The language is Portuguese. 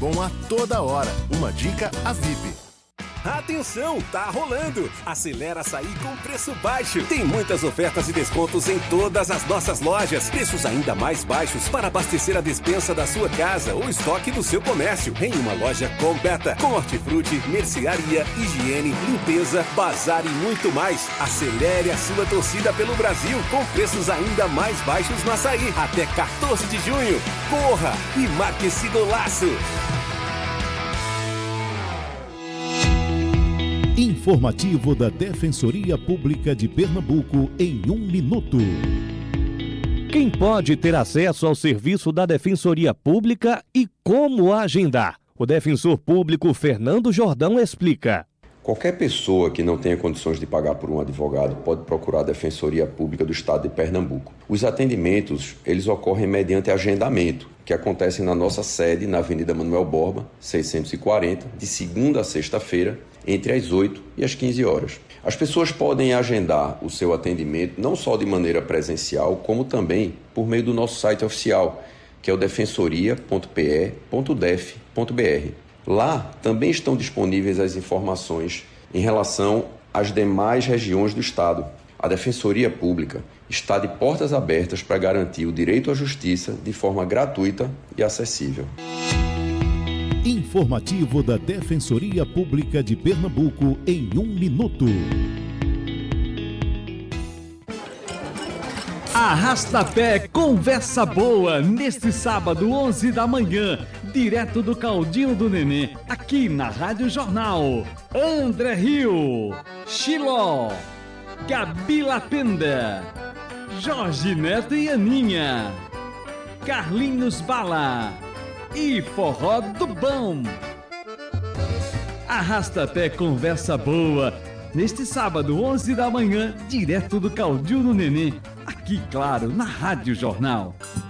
bom a toda hora. Uma dica a VIP. Atenção, tá rolando! Acelera Açaí com preço baixo. Tem muitas ofertas e descontos em todas as nossas lojas. Preços ainda mais baixos para abastecer a despensa da sua casa ou estoque do seu comércio. Em uma loja completa, com hortifruti, mercearia, higiene, limpeza, bazar e muito mais. Acelere a sua torcida pelo Brasil com preços ainda mais baixos no Açaí. Até 14 de junho. Corra e marque esse golaço! Informativo da Defensoria Pública de Pernambuco em 1 minuto. Quem pode ter acesso ao serviço da Defensoria Pública e como agendar? O defensor público Fernando Jordão explica. Qualquer pessoa que não tenha condições de pagar por um advogado pode procurar a Defensoria Pública do Estado de Pernambuco. Os atendimentos, eles ocorrem mediante agendamento, que acontecem na nossa sede, na Avenida Manuel Borba, 640, de segunda a sexta-feira, entre as 8 e as 15 horas. As pessoas podem agendar o seu atendimento não só de maneira presencial, como também por meio do nosso site oficial, que é o defensoria.pe.def.br. Lá também estão disponíveis as informações em relação às demais regiões do Estado. A Defensoria Pública está de portas abertas para garantir o direito à justiça de forma gratuita e acessível. Informativo da Defensoria Pública de Pernambuco em 1 minuto. Arrasta-pé Conversa Boa, neste sábado, 11 da manhã, direto do Caldinho do Nenê, aqui na Rádio Jornal. André Rio, Chiló, Gabi Lapenda, Jorge Neto e Aninha, Carlinhos Bala e Forró do Bom. Arrasta-pé Conversa Boa, neste sábado, 11 da manhã, direto do Caldinho do Nenê, aqui, claro, na Rádio Jornal.